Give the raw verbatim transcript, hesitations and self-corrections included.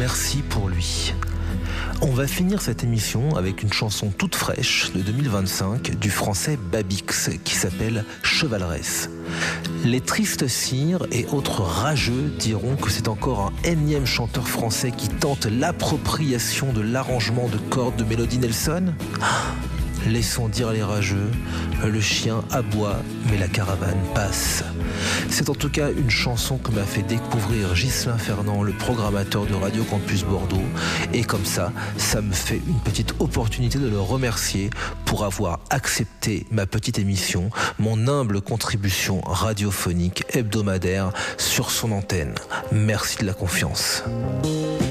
merci pour lui. On va finir cette émission avec une chanson toute fraîche de deux mille vingt-cinq du français Babix qui s'appelle Chevaleresse. Les tristes cires et autres rageux diront que c'est encore un énième chanteur français qui tente l'appropriation de l'arrangement de cordes de Mélodie Nelson. Laissons dire les rageux, le chien aboie, mais la caravane passe. C'est en tout cas une chanson que m'a fait découvrir Ghislain Fernand, le programmateur de Radio Campus Bordeaux. Et comme ça, ça me fait une petite opportunité de le remercier pour avoir accepté ma petite émission, mon humble contribution radiophonique hebdomadaire sur son antenne. Merci de la confiance.